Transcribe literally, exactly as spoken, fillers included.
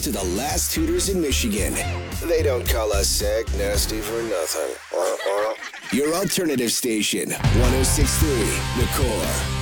to the last Hooters in Michigan. They don't call us Sag Nasty for nothing. Your alternative station, one oh six point three The Core.